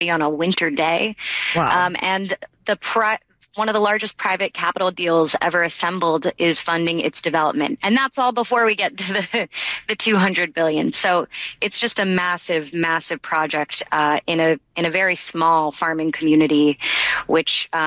on a winter day. Wow. And one of the largest private capital deals ever assembled is funding its development. And that's all before we get to the 200 billion. So it's just a massive, massive project in a very small farming community, which